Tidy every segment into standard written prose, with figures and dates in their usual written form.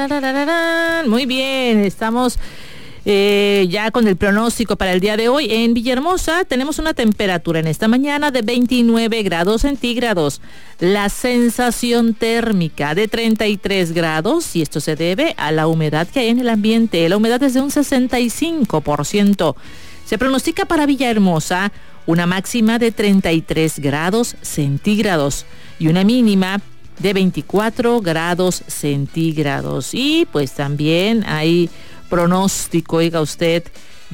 Muy bien, estamos ya con el pronóstico para el día de hoy. En Villahermosa tenemos una temperatura en esta mañana de 29 grados centígrados, la sensación térmica de 33 grados, y esto se debe a la humedad que hay en el ambiente. La humedad es de un 65%. Se pronostica para Villahermosa una máxima de 33 grados centígrados y una mínima de 24 grados centígrados. Y pues también hay pronóstico, oiga usted,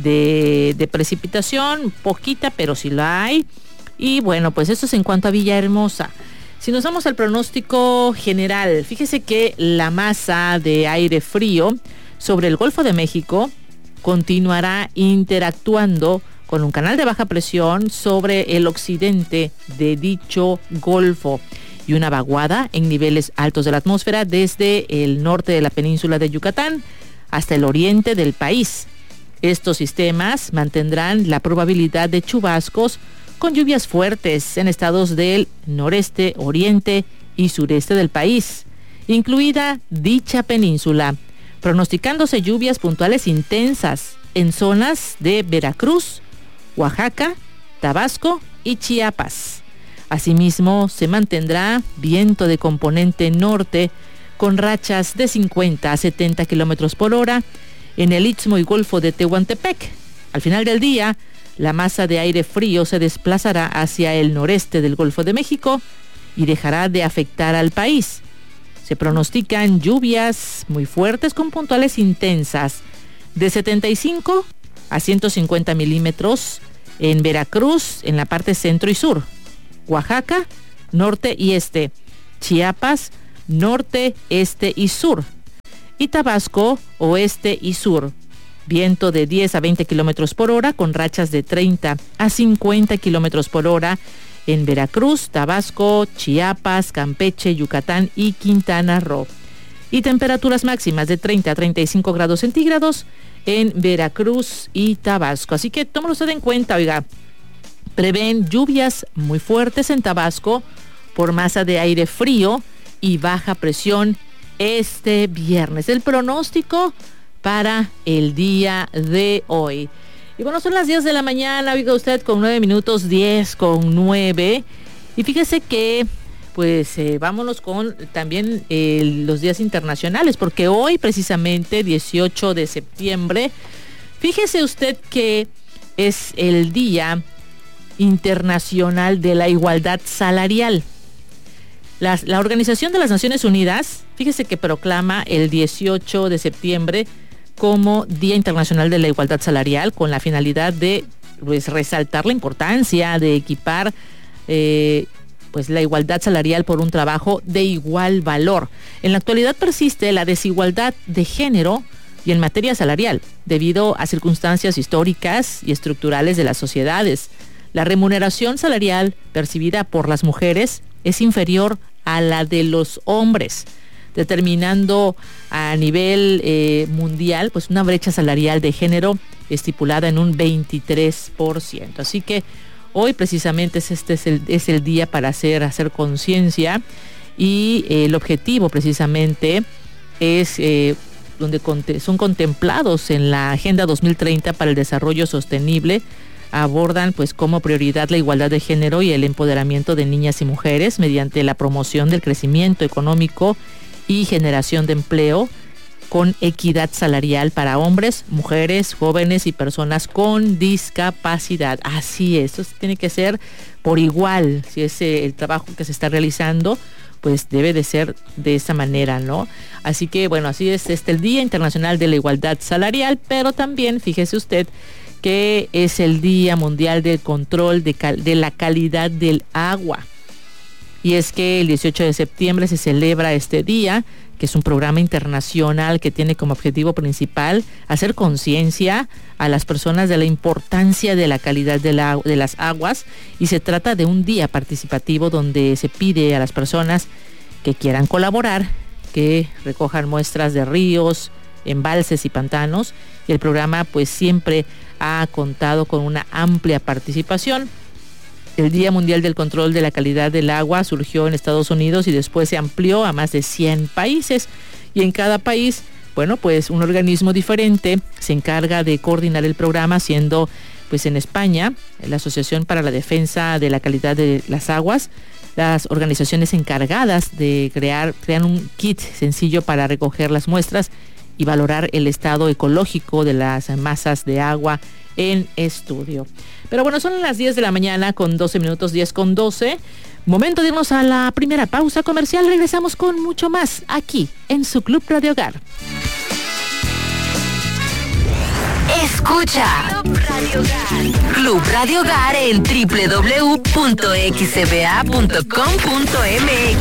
de precipitación, poquita, pero sí la hay. Y bueno, pues esto es en cuanto a Villahermosa. Si nos vamos al pronóstico general, fíjese que la masa de aire frío sobre el Golfo de México continuará interactuando con un canal de baja presión sobre el occidente de dicho golfo y una vaguada en niveles altos de la atmósfera desde el norte de la península de Yucatán hasta el oriente del país. Estos sistemas mantendrán la probabilidad de chubascos con lluvias fuertes en estados del noreste, oriente y sureste del país, incluida dicha península, pronosticándose lluvias puntuales intensas en zonas de Veracruz, Oaxaca, Tabasco y Chiapas. Asimismo, se mantendrá viento de componente norte con rachas de 50 a 70 kilómetros por hora en el Istmo y Golfo de Tehuantepec. Al final del día, la masa de aire frío se desplazará hacia el noreste del Golfo de México y dejará de afectar al país. Se pronostican lluvias muy fuertes con puntuales intensas de 75 a 150 milímetros en Veracruz, en la parte centro y sur, Oaxaca, norte y este, Chiapas, norte, este y sur, y Tabasco, oeste y sur. Viento de 10 a 20 kilómetros por hora con rachas de 30 a 50 kilómetros por hora en Veracruz, Tabasco, Chiapas, Campeche, Yucatán y Quintana Roo. Y temperaturas máximas de 30 a 35 grados centígrados en Veracruz y Tabasco. Así que tómalo usted en cuenta, oiga. Prevén lluvias muy fuertes en Tabasco por masa de aire frío y baja presión este viernes. El pronóstico para el día de hoy. Y bueno, son las 10 de la mañana, oiga usted, con 9 minutos, 10 con 9. Y fíjese que, pues, vámonos con también los días internacionales, porque hoy, precisamente, 18 de septiembre, fíjese usted que es el Día Internacional de la Igualdad Salarial. La Organización de las Naciones Unidas, fíjese que proclama el 18 de septiembre como Día Internacional de la Igualdad Salarial con la finalidad de, pues, resaltar la importancia de equipar pues la igualdad salarial por un trabajo de igual valor. En la actualidad persiste la desigualdad de género y en materia salarial debido a circunstancias históricas y estructurales de las sociedades. La remuneración salarial percibida por las mujeres es inferior a la de los hombres, determinando a nivel mundial pues una brecha salarial de género estipulada en un 23%. Así que hoy precisamente es el día para hacer conciencia y el objetivo precisamente es donde son contemplados en la Agenda 2030 para el Desarrollo Sostenible. Abordan pues como prioridad la igualdad de género y el empoderamiento de niñas y mujeres mediante la promoción del crecimiento económico y generación de empleo con equidad salarial para hombres, mujeres, jóvenes y personas con discapacidad. Así es, esto tiene que ser por igual. Si es el trabajo que se está realizando, pues debe de ser de esa manera, ¿no? Así que bueno, así es el Día Internacional de la Igualdad Salarial, pero también fíjese usted que es el Día Mundial del Control de la Calidad del Agua. Y es que el 18 de septiembre se celebra este día, que es un programa internacional que tiene como objetivo principal hacer conciencia a las personas de la importancia de la calidad de las aguas, y se trata de un día participativo donde se pide a las personas que quieran colaborar que recojan muestras de ríos, embalses y pantanos, y el programa pues siempre ha contado con una amplia participación El Día Mundial del Control de la Calidad del Agua surgió en Estados Unidos y después se amplió a más de 100 países. Y en cada país, bueno, pues un organismo diferente se encarga de coordinar el programa, siendo pues en España la Asociación para la Defensa de la Calidad de las Aguas, las organizaciones encargadas de crean un kit sencillo para recoger las muestras y valorar el estado ecológico de las masas de agua en estudio. Pero bueno, son las 10 de la mañana con 12 minutos, 10 con 12. Momento de irnos a la primera pausa comercial. Regresamos con mucho más aquí en su Club Radio Hogar. Escucha Club Radio Hogar en www.xcba.com.mx.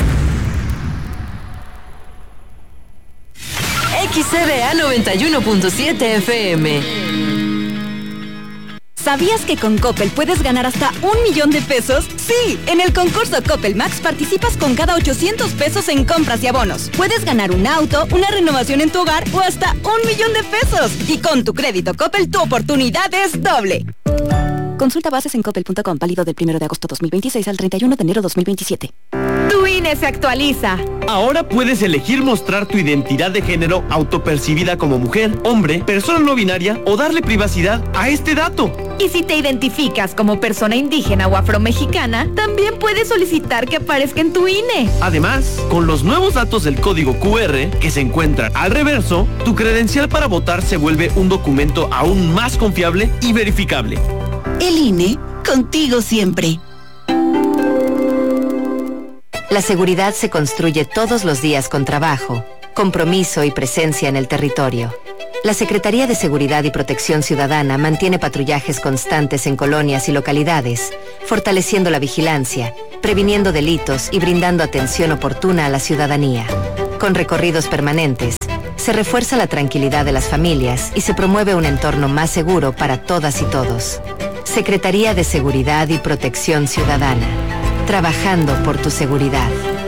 XCBA 91.7 FM. ¿Sabías que con Coppel puedes ganar hasta 1,000,000 de pesos? Sí, en el concurso Coppel Max participas con cada 800 pesos en compras y abonos. Puedes ganar un auto, una renovación en tu hogar o hasta 1,000,000 de pesos. Y con tu crédito Coppel, tu oportunidad es doble. Consulta bases en coppel.com, válido del 1 de agosto 2026 al 31 de enero 2027. Tu INE se actualiza. Ahora puedes elegir mostrar tu identidad de género autopercibida como mujer, hombre, persona no binaria o darle privacidad a este dato. Y si te identificas como persona indígena o afromexicana, también puedes solicitar que aparezca en tu INE. Además, con los nuevos datos del código QR que se encuentran al reverso, tu credencial para votar se vuelve un documento aún más confiable y verificable. El INE, contigo siempre. La seguridad se construye todos los días con trabajo, compromiso y presencia en el territorio. La Secretaría de Seguridad y Protección Ciudadana mantiene patrullajes constantes en colonias y localidades, fortaleciendo la vigilancia, previniendo delitos y brindando atención oportuna a la ciudadanía. Con recorridos permanentes, se refuerza la tranquilidad de las familias y se promueve un entorno más seguro para todas y todos. Secretaría de Seguridad y Protección Ciudadana, trabajando por tu seguridad.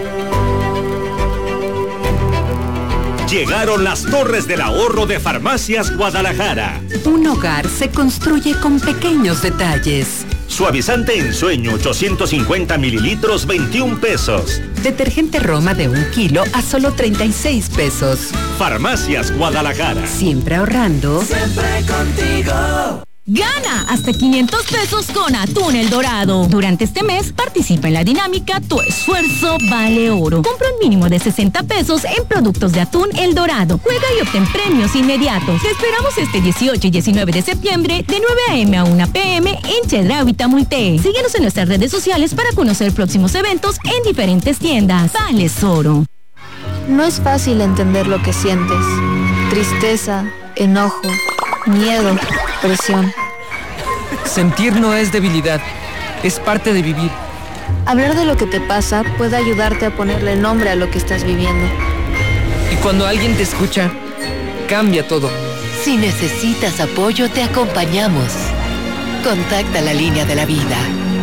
Llegaron las Torres del Ahorro de Farmacias Guadalajara. Un hogar se construye con pequeños detalles. Suavizante en sueño, 850 mililitros, 21 pesos. Detergente Roma de 1 kilo a solo 36 pesos. Farmacias Guadalajara. Siempre ahorrando. Siempre contigo. Gana hasta 500 pesos con Atún El Dorado. Durante este mes participa en la dinámica Tu Esfuerzo Vale Oro. Compra un mínimo de 60 pesos en productos de Atún El Dorado. Juega y obtén premios inmediatos. Te esperamos este 18 y 19 de septiembre de 9 a.m. a 1 p.m. en Chedraui y Tamulte. Síguenos en nuestras redes sociales para conocer próximos eventos en diferentes tiendas. Vales Oro. No es fácil entender lo que sientes. Tristeza, enojo, miedo, presión. Sentir no es debilidad, es parte de vivir. Hablar de lo que te pasa puede ayudarte a ponerle nombre a lo que estás viviendo. Y cuando alguien te escucha, cambia todo. Si necesitas apoyo, te acompañamos. Contacta la línea de la vida.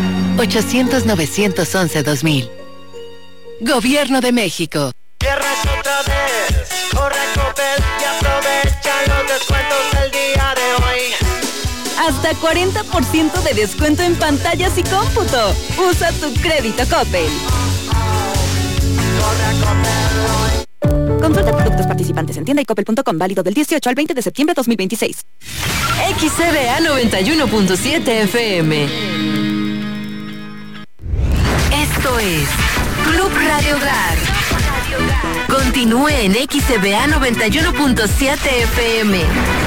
800-911-2000. Gobierno de México. Cierras otra vez, corre a Coppel y aprovecha los descuentos del día de hoy. Hasta 40% de descuento en pantallas y cómputo. Usa tu crédito Coppel. Consulta productos participantes en tienda y coppel.com, válido del 18 al 20 de septiembre de 2026. XCBA 91.7 FM. Esto es Club Radio Hogar. Continúe en XCBA 91.7 FM.